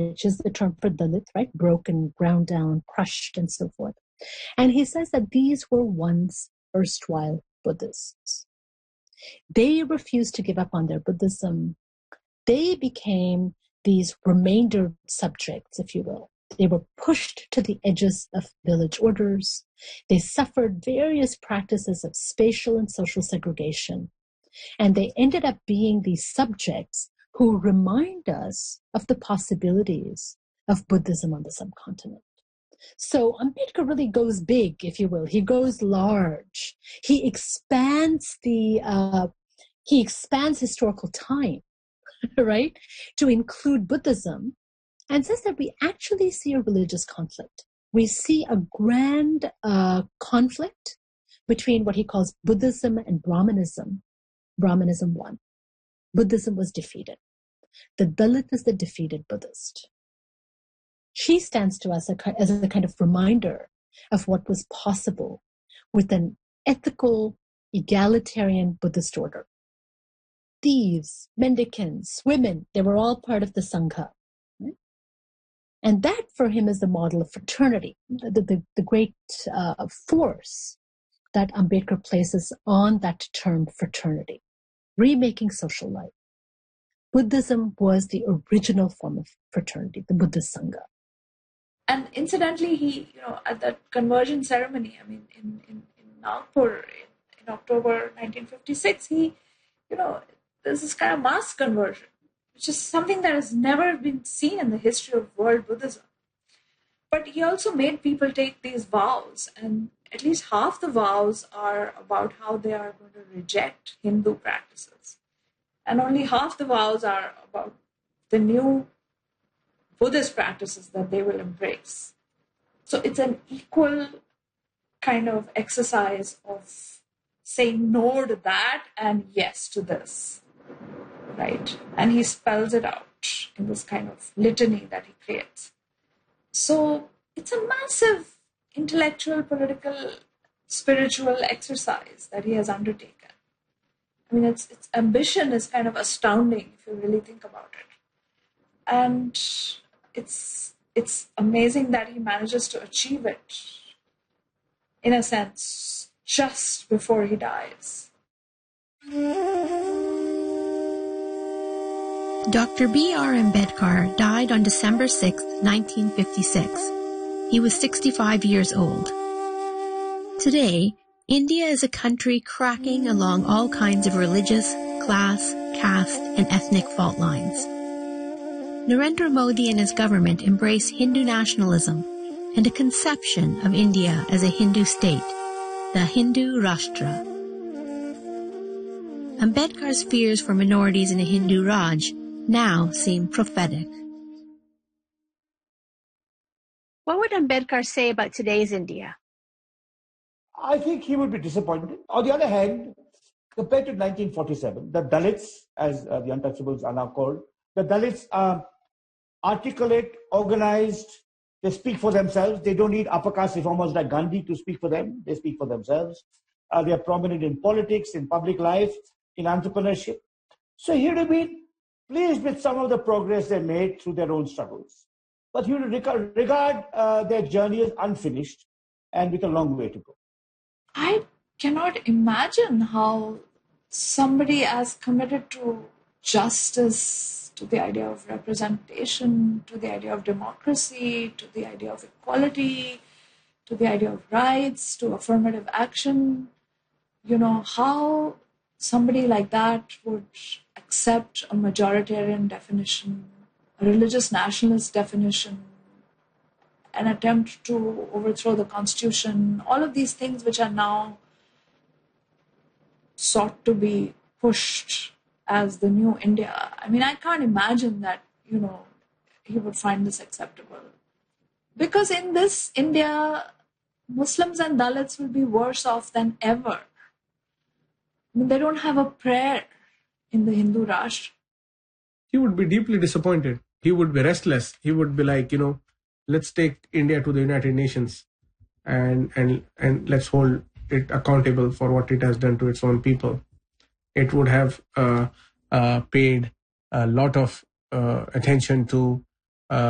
which is the term for Dalit, right? Broken, ground down, crushed, and so forth. And he says that these were once erstwhile Buddhists. They refused to give up on their Buddhism. They became these remainder subjects, if you will. They were pushed to the edges of village orders. They suffered various practices of spatial and social segregation. And they ended up being these subjects who remind us of the possibilities of Buddhism on the subcontinent. So Ambedkar really goes big, if you will. He goes large. He expands historical time, right, to include Buddhism, and says that we actually see a religious conflict. We see a grand conflict between what he calls Buddhism and Brahmanism. Brahmanism won. Buddhism was defeated. The Dalit is the defeated Buddhist. She stands to us as a kind of reminder of what was possible with an ethical, egalitarian Buddhist order. Thieves, mendicants, women, they were all part of the Sangha. Right? And that for him is the model of fraternity, the great force that Ambedkar places on that term fraternity, remaking social life. Buddhism was the original form of fraternity, the Buddhist Sangha. And incidentally, he, at that conversion ceremony, in Nagpur in October 1956, he, there's this kind of mass conversion, which is something that has never been seen in the history of world Buddhism. But he also made people take these vows, and at least half the vows are about how they are going to reject Hindu practices. And only half the vows are about the new Buddhist practices that they will embrace. So it's an equal kind of exercise of saying no to that and yes to this, right? And he spells it out in this kind of litany that he creates. So it's a massive intellectual, political, spiritual exercise that he has undertaken. Its ambition is kind of astounding if you really think about it. And it's amazing that he manages to achieve it, in a sense, just before he dies. Dr. B.R. Ambedkar died on December 6, 1956. He was 65 years old. Today, India is a country cracking along all kinds of religious, class, caste, and ethnic fault lines. Narendra Modi and his government embrace Hindu nationalism and a conception of India as a Hindu state, the Hindu Rashtra. Ambedkar's fears for minorities in a Hindu Raj now seem prophetic. What would Ambedkar say about today's India? I think he would be disappointed. On the other hand, compared to 1947, the Dalits, as the untouchables are now called, the Dalits are articulate, organized, they speak for themselves. They don't need upper caste reformers like Gandhi to speak for them. They speak for themselves. They are prominent in politics, in public life, in entrepreneurship. So he would have been pleased with some of the progress they made through their own struggles. But he would regard their journey as unfinished and with a long way to go. I cannot imagine how somebody as committed to justice, to the idea of representation, to the idea of democracy, to the idea of equality, to the idea of rights, to affirmative action, how somebody like that would accept a majoritarian definition, a religious nationalist definition, an attempt to overthrow the constitution, all of these things which are now sought to be pushed as the new India. I can't imagine that, he would find this acceptable. Because in this India, Muslims and Dalits will be worse off than ever. They don't have a prayer in the Hindu Rashtra. He would be deeply disappointed. He would be restless. He would be like, let's take India to the United Nations and let's hold it accountable for what it has done to its own people. It would have paid a lot of attention to